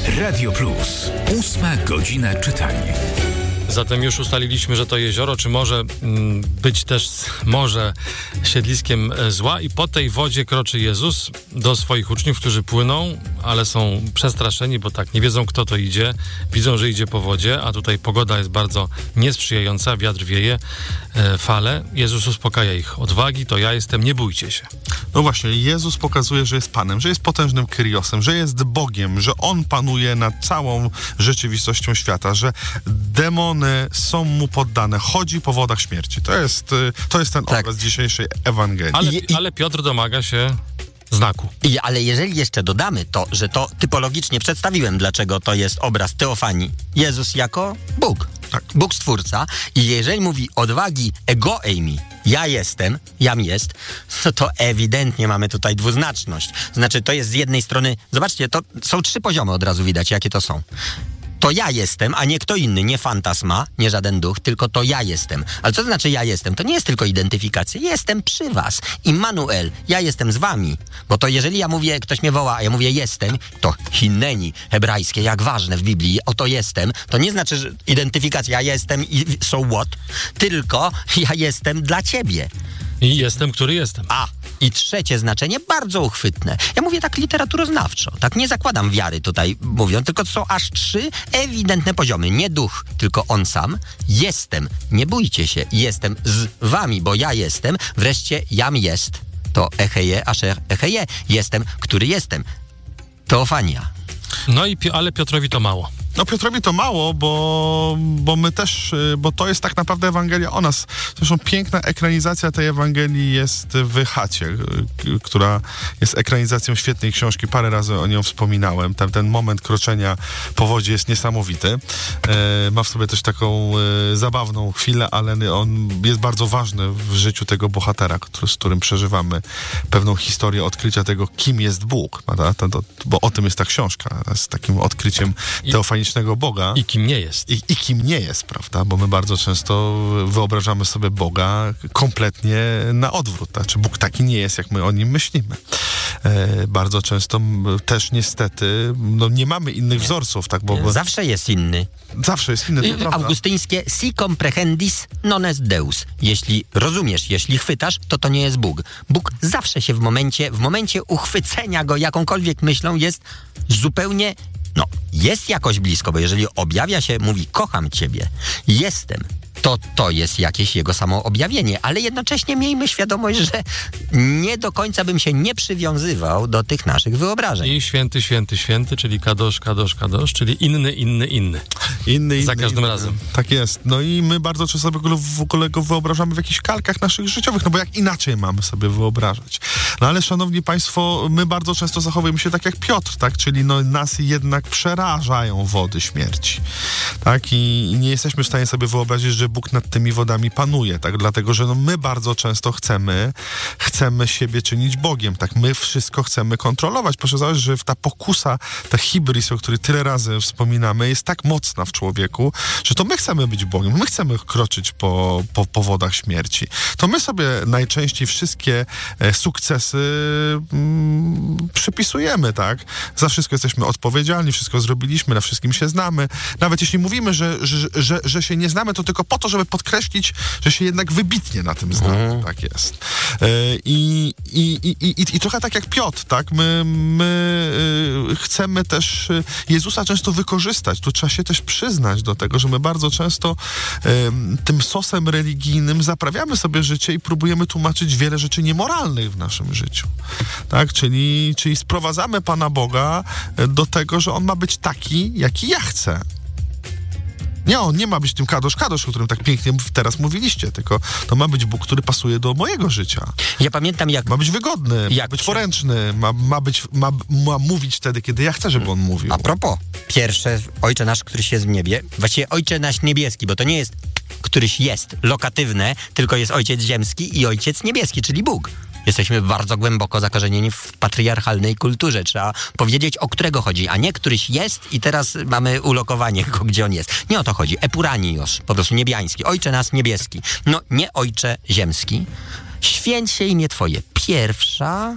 Radio Plus. 8 godzina czytania. Zatem już ustaliliśmy, że to jezioro, czy może być też siedliskiem zła i po tej wodzie kroczy Jezus do swoich uczniów, którzy płyną, ale są przestraszeni, bo tak, nie wiedzą, kto to idzie. Widzą, że idzie po wodzie, a tutaj pogoda jest bardzo niesprzyjająca, wiatr wieje, fale. Jezus uspokaja ich. Odwagi, to ja jestem, nie bójcie się. No właśnie, Jezus pokazuje, że jest Panem, że jest potężnym Kyriosem, że jest Bogiem, że On panuje nad całą rzeczywistością świata, że demony są Mu poddane, chodzi po wodach śmierci. To jest ten obraz dzisiejszej Ewangelii. Ale Piotr domaga się znaku. Ale jeżeli jeszcze dodamy to, że to typologicznie przedstawiłem, dlaczego to jest obraz teofanii. Jezus jako Bóg. Tak. Bóg Stwórca. I jeżeli mówi odwagi ego eimi, ja jestem, jam jest, to ewidentnie mamy tutaj dwuznaczność. Znaczy to jest z jednej strony, zobaczcie, to są 3 poziomy, od razu widać, jakie to są. To ja jestem, a nie kto inny, nie fantasma, nie żaden duch, tylko to ja jestem. Ale co to znaczy ja jestem? To nie jest tylko identyfikacja. Jestem przy was. Immanuel, ja jestem z wami. Bo to jeżeli ja mówię, ktoś mnie woła, a ja mówię jestem, to hineni hebrajskie, jak ważne w Biblii, oto jestem, to nie znaczy, że identyfikacja ja jestem i so what, tylko ja jestem dla ciebie. I jestem, który jestem. I trzecie znaczenie, bardzo uchwytne. Ja mówię tak literaturoznawczo, tak nie zakładam wiary tutaj mówiąc, tylko to są aż 3 ewidentne poziomy. Nie duch, tylko on sam. Jestem, nie bójcie się, jestem z wami, bo ja jestem. Wreszcie jam jest, to echeje, asher echeje, jestem, który jestem. Teofania. No ale Piotrowi to mało. No Piotrowi to mało, bo my też, bo to jest tak naprawdę Ewangelia o nas. Zresztą piękna ekranizacja tej Ewangelii jest w Chacie, która jest ekranizacją świetnej książki. Parę razy o nią wspominałem. Ten moment kroczenia po wodzie jest niesamowity. Ma w sobie też taką zabawną chwilę, ale on jest bardzo ważny w życiu tego bohatera, z którym przeżywamy pewną historię odkrycia tego, kim jest Bóg. Bo o tym jest ta książka. Z takim odkryciem teofanicznego Boga. I kim nie jest. I kim nie jest, prawda? Bo my bardzo często wyobrażamy sobie Boga kompletnie na odwrót. Znaczy Bóg taki nie jest, jak my o Nim myślimy. Bardzo często też niestety nie mamy innych wzorców. Tak? Bo zawsze jest inny. Zawsze jest inny, to prawda. Augustyńskie si comprehendis non est Deus. Jeśli rozumiesz, jeśli chwytasz, to nie jest Bóg. Bóg zawsze się w momencie uchwycenia Go jakąkolwiek myślą jest zupełnie jest jakoś blisko, bo jeżeli objawia się, mówi kocham ciebie, jestem, to jest jakieś jego samo objawienie, ale jednocześnie miejmy świadomość, że nie do końca bym się nie przywiązywał do tych naszych wyobrażeń. I święty, święty, święty, czyli kadosz, kadosz, kadosz, czyli inny. Inny. Za każdym razem. Tak jest. No i my bardzo często w ogóle go wyobrażamy w jakichś kalkach naszych życiowych, bo jak inaczej mamy sobie wyobrażać. No ale szanowni państwo, my bardzo często zachowujemy się tak jak Piotr, tak? Czyli nas jednak przerażają wody śmierci. Tak? I nie jesteśmy w stanie sobie wyobrazić, że Bóg nad tymi wodami panuje, tak? Dlatego, że my bardzo często chcemy siebie czynić Bogiem, tak? My wszystko chcemy kontrolować. Proszę zauważyć, że ta pokusa, ta hybris, o której tyle razy wspominamy, jest tak mocna w człowieku, że to my chcemy być Bogiem, my chcemy kroczyć po wodach śmierci. To my sobie najczęściej wszystkie sukcesy przypisujemy, tak? Za wszystko jesteśmy odpowiedzialni, wszystko zrobiliśmy, na wszystkim się znamy. Nawet jeśli mówimy, że się nie znamy, to tylko po to, żeby podkreślić, że się jednak wybitnie na tym znamy. Tak jest. I trochę tak jak Piotr, tak? My chcemy też Jezusa często wykorzystać. Tu trzeba się też przyznać do tego, że my bardzo często tym sosem religijnym zaprawiamy sobie życie i próbujemy tłumaczyć wiele rzeczy niemoralnych w naszym życiu. Tak? Czyli sprowadzamy Pana Boga do tego, że On ma być taki, jaki ja chcę. Nie, On nie ma być tym kadosz, o którym tak pięknie teraz mówiliście, tylko to ma być Bóg, który pasuje do mojego życia. Ja pamiętam jak... Ma być wygodny, ma być poręczny, ma mówić wtedy, kiedy ja chcę, żeby On mówił. A propos, pierwsze, Ojcze nasz, któryś jest w niebie, właściwie Ojcze nasz niebieski, bo to nie jest któryś jest lokatywne, tylko jest Ojciec ziemski i Ojciec niebieski, czyli Bóg. Jesteśmy bardzo głęboko zakorzenieni w patriarchalnej kulturze. Trzeba powiedzieć, o którego chodzi, a nie któryś jest i teraz mamy ulokowanie go, gdzie on jest. Nie o to chodzi. Epuranios, po prostu niebiański. Ojcze nasz niebieski. No, nie Ojcze ziemski. Święć się imię Twoje. Pierwsza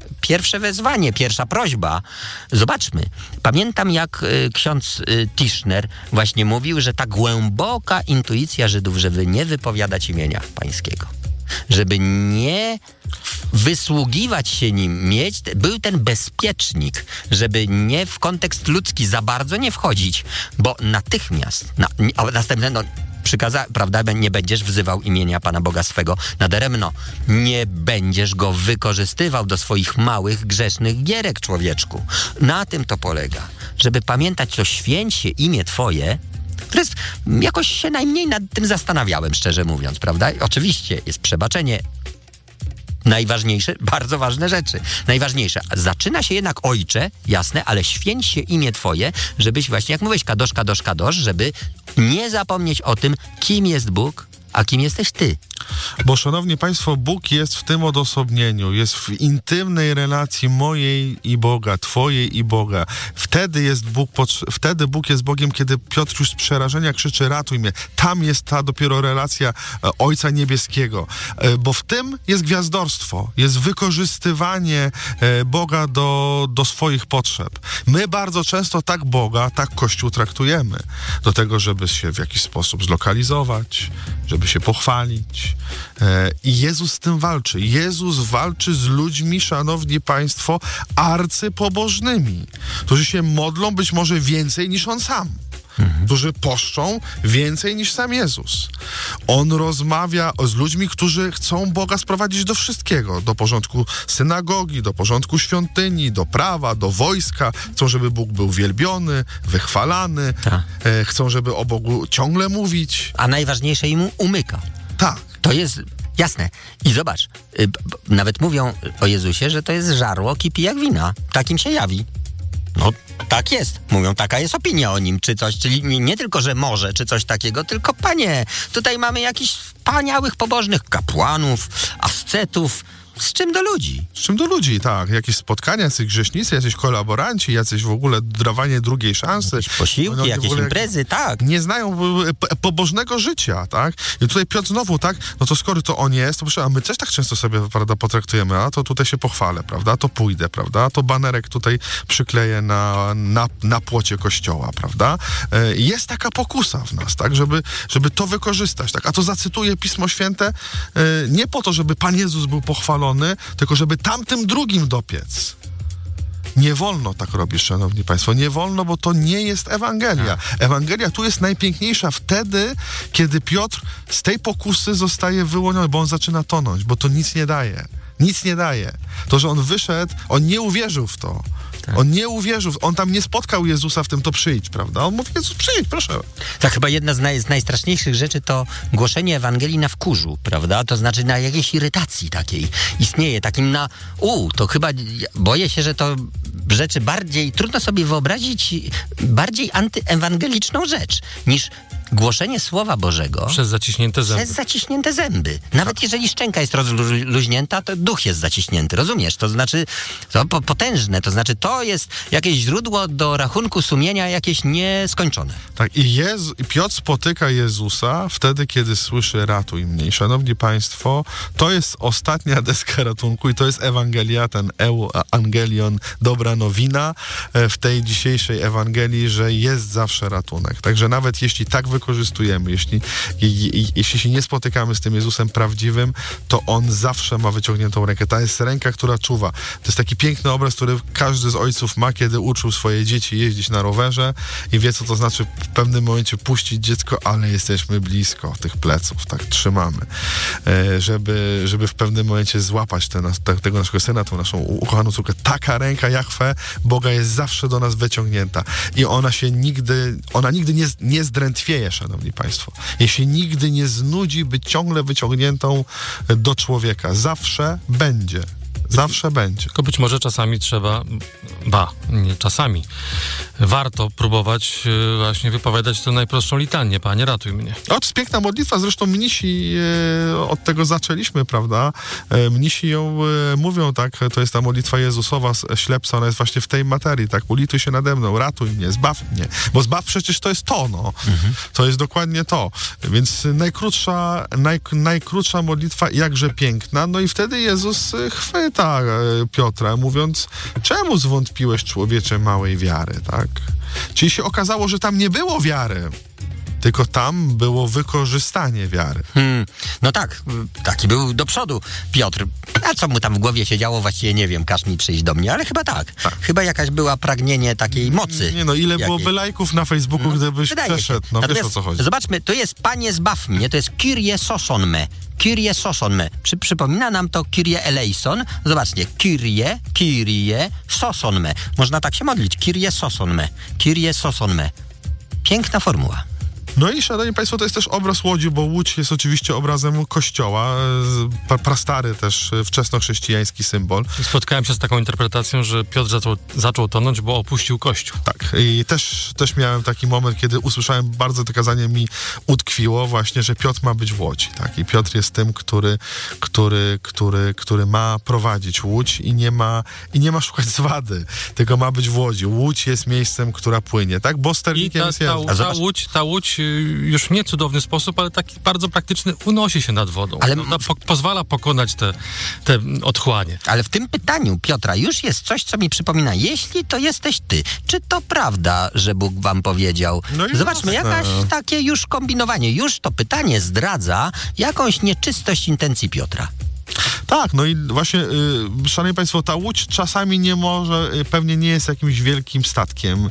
pierwsze wezwanie, pierwsza prośba. Zobaczmy. Pamiętam, jak ksiądz Tischner właśnie mówił, że ta głęboka intuicja Żydów, żeby nie wypowiadać imienia Pańskiego, żeby nie wysługiwać się nim, był ten bezpiecznik, żeby nie w kontekst ludzki za bardzo nie wchodzić, bo natychmiast, następne, prawda, nie będziesz wzywał imienia Pana Boga swego nadaremno. Nie będziesz go wykorzystywał do swoich małych, grzesznych gierek, człowieczku. Na tym to polega. Żeby pamiętać, to święć się imię Twoje, które jest, jakoś się najmniej nad tym zastanawiałem, szczerze mówiąc, prawda? I oczywiście jest przebaczenie. Najważniejsze, bardzo ważne rzeczy. Najważniejsze. Zaczyna się jednak Ojcze, jasne, ale święć się imię Twoje, żebyś właśnie, jak mówiłeś, kadosz, żeby nie zapomnieć o tym, kim jest Bóg, a kim jesteś Ty. Bo, szanowni państwo, Bóg jest w tym odosobnieniu, jest w intymnej relacji mojej i Boga, Twojej i Boga. Wtedy Bóg jest Bogiem, kiedy Piotr już z przerażenia krzyczy: ratuj mnie. Tam jest ta dopiero relacja Ojca Niebieskiego. Bo w tym jest gwiazdorstwo, jest wykorzystywanie Boga do swoich potrzeb. My bardzo często tak Boga, tak Kościół traktujemy. Do tego, żeby się w jakiś sposób zlokalizować, żeby się pochwalić. I Jezus z tym walczy. Jezus walczy z ludźmi, szanowni państwo, arcypobożnymi, którzy się modlą być może więcej niż On sam. Którzy poszczą więcej niż sam Jezus. On rozmawia z ludźmi, którzy chcą Boga sprowadzić do wszystkiego. Do porządku synagogi, do porządku świątyni, do prawa, do wojska. Chcą, żeby Bóg był wielbiony, wychwalany. Chcą, żeby o Bogu ciągle mówić. A najważniejsze im umyka. Tak. To jest jasne. I zobacz, nawet mówią o Jezusie, że to jest żarłok i pijak wina. Takim się jawi. No, tak jest. Mówią, taka jest opinia o nim, czy coś. Czyli nie tylko, że może, czy coś takiego, tylko panie, tutaj mamy jakichś wspaniałych, pobożnych kapłanów, ascetów. Z czym do ludzi? Z czym do ludzi, tak. Jakieś spotkania, jacyś grzesznicy, jacyś kolaboranci, jacyś w ogóle dawanie drugiej szansy. Jakieś posiłki, jakieś imprezy, tak. Nie znają pobożnego życia, tak. I tutaj Piotr znowu, tak, no to skoro to on jest, to proszę, a my też tak często sobie, prawda, potraktujemy, a to tutaj się pochwalę, prawda, to pójdę, prawda, to banerek tutaj przykleję na płocie kościoła, prawda. Jest taka pokusa w nas, tak, żeby to wykorzystać, tak. A to zacytuję Pismo Święte nie po to, żeby Pan Jezus był pochwalony, tylko żeby tamtym drugim dopiec. Nie wolno tak robić, szanowni państwo. Nie wolno, bo to nie jest Ewangelia. Ewangelia tu jest najpiękniejsza wtedy, kiedy Piotr z tej pokusy zostaje wyłoniony, bo on zaczyna tonąć, bo to nic nie daje. Nic nie daje. To, że on wyszedł, on nie uwierzył w to. Tak. On nie uwierzył, on tam nie spotkał Jezusa w tym, to przyjdź, prawda? On mówi: Jezus, przyjdź, proszę. Tak, chyba jedna z najstraszniejszych rzeczy to głoszenie Ewangelii na wkurzu, prawda? To znaczy na jakiejś irytacji takiej istnieje, takim to chyba boję się, że to rzeczy bardziej, trudno sobie wyobrazić bardziej antyewangeliczną rzecz niż głoszenie Słowa Bożego przez zaciśnięte zęby. Przez zaciśnięte zęby. Nawet jeżeli szczęka jest rozluźnięta, to duch jest zaciśnięty, rozumiesz? To znaczy, to potężne, to znaczy to jest jakieś źródło do rachunku sumienia, jakieś nieskończone. Tak, i Piotr spotyka Jezusa wtedy, kiedy słyszy: ratuj mnie. I szanowni państwo, to jest ostatnia deska ratunku i to jest Ewangelia, ten Evangelion, dobra nowina w tej dzisiejszej Ewangelii, że jest zawsze ratunek. Także nawet jeśli tak wykorzystujemy, jeśli się nie spotykamy z tym Jezusem prawdziwym, to On zawsze ma wyciągniętą rękę. To jest ręka, która czuwa. To jest taki piękny obraz, który każdy z ojców ma, kiedy uczył swoje dzieci jeździć na rowerze i wie, co to znaczy w pewnym momencie puścić dziecko, ale jesteśmy blisko tych pleców, tak trzymamy, żeby w pewnym momencie złapać tego naszego syna, tą naszą ukochaną córkę. Taka ręka Jahwe Boga jest zawsze do nas wyciągnięta i ona nigdy nie zdrętwieje, szanowni państwo. Jej się nigdy nie znudzi być ciągle wyciągniętą do człowieka. Zawsze będzie. Zawsze będzie. Tylko być może czasami trzeba, nie czasami, warto próbować właśnie wypowiadać tę najprostszą litanię. Panie, ratuj mnie. To jest piękna modlitwa, zresztą mnisi od tego zaczęliśmy, prawda? Mnisi ją mówią, tak, to jest ta modlitwa Jezusowa, ślepca, ona jest właśnie w tej materii, tak, ulituj się nade mną, ratuj mnie, zbaw mnie, bo zbaw przecież to jest to, no. To jest dokładnie to. Więc najkrótsza modlitwa, jakże piękna, no i wtedy Jezus chwyta pyta Piotra, mówiąc, czemu zwątpiłeś, człowiecze małej wiary, tak? Czyli się okazało, że tam nie było wiary, tylko tam było wykorzystanie wiary. No tak, taki był do przodu Piotr. A co mu tam w głowie się działo, właściwie nie wiem, każ mi przyjść do mnie, ale chyba tak. Chyba jakaś była pragnienie takiej mocy. Nie no, ile byłoby lajków na Facebooku, gdybyś przeszedł, no wiesz o co chodzi. Zobaczmy, to jest Panie zbaw mnie, to jest Kyrie soson me. Kyrie soson me. Przypomina nam to Kyrie eleison. Zobaczcie, Kyrie soson me. Można tak się modlić. Kyrie soson me. Kyrie soson me. Piękna formuła. No i szanowni państwo, to jest też obraz Łodzi, bo Łódź jest oczywiście obrazem kościoła, prastary też wczesnochrześcijański symbol. Spotkałem się z taką interpretacją, że Piotr zaczął tonąć, bo opuścił kościół. Tak, i też miałem taki moment, kiedy usłyszałem, bardzo to kazanie mi utkwiło właśnie, że Piotr ma być w Łodzi, tak? I Piotr jest tym, który ma prowadzić Łódź i nie ma szukać zwady, tylko ma być w Łodzi. Łódź jest miejscem, która płynie, tak? Bo sternikiem jest Jezus. Ta Łódź już w niecudowny sposób, ale taki bardzo praktyczny, unosi się nad wodą. Ale pozwala pokonać te otchłanie. Ale w tym pytaniu Piotra już jest coś, co mi przypomina. Jeśli to jesteś ty, czy to prawda, że Bóg wam powiedział? No i zobaczmy, jakaś takie już kombinowanie. Już to pytanie zdradza jakąś nieczystość intencji Piotra. Tak, no i właśnie, szanowni państwo, ta Łódź czasami nie może, pewnie nie jest jakimś wielkim statkiem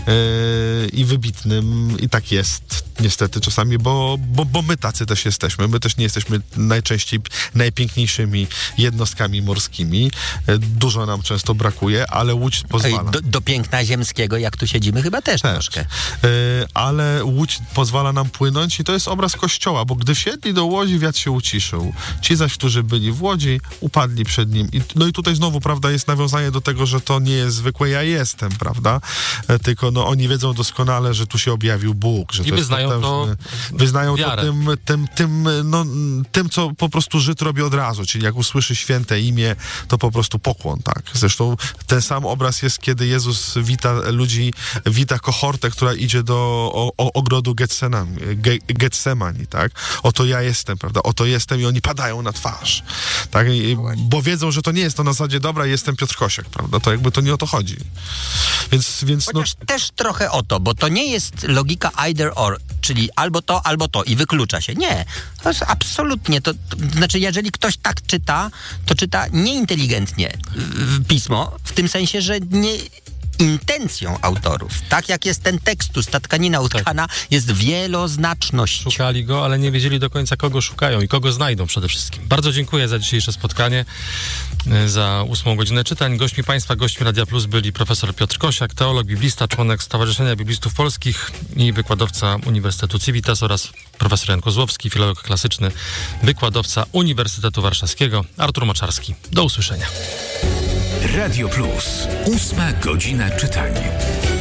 i wybitnym, i tak jest niestety czasami, bo my tacy też jesteśmy. My też nie jesteśmy najczęściej najpiękniejszymi jednostkami morskimi. Dużo nam często brakuje, ale Łódź pozwala. Do piękna ziemskiego, jak tu siedzimy, chyba też troszkę. Ale Łódź pozwala nam płynąć i to jest obraz Kościoła, bo gdy wsiedli do łodzi, wiatr się uciszył. Ci zaś, którzy byli w łodzi, upadli przed nim. No i tutaj znowu, prawda, jest nawiązanie do tego, że to nie jest zwykłe ja jestem, prawda? Tylko no oni wiedzą doskonale, że tu się objawił Bóg. Że I to wyznają jest to wyznają wiarę. to tym, co po prostu Żyd robi od razu, czyli jak usłyszy święte imię, to po prostu pokłon, tak. Zresztą ten sam obraz jest, kiedy Jezus wita kohortę, która idzie do ogrodu Getsemani, tak. Oto ja jestem, prawda, oto jestem i oni padają na twarz, tak, bo wiedzą, że to nie jest to na zasadzie, dobra, jestem Piotr Kosiak, prawda, to jakby to nie o to chodzi. Więc chociaż też trochę o to, bo to nie jest logika either or, czyli albo to i wyklucza się. Nie, to jest absolutnie, to znaczy, jeżeli ktoś tak czyta, to czyta nieinteligentnie pismo, w tym sensie, że nie intencją autorów. Tak jak jest ten tekstus, ta tkanina utkana, jest wieloznaczność. Szukali go, ale nie wiedzieli do końca, kogo szukają i kogo znajdą przede wszystkim. Bardzo dziękuję za dzisiejsze spotkanie, za 8 godzinę czytań. Gośćmi Radia Plus byli profesor Piotr Kosiak, teolog, biblista, członek Stowarzyszenia Biblistów Polskich i wykładowca Uniwersytetu Civitas, oraz profesor Jan Kozłowski, filolog klasyczny, wykładowca Uniwersytetu Warszawskiego, Artur Moczarski. Do usłyszenia. Radio Plus. 8 godzina czytania.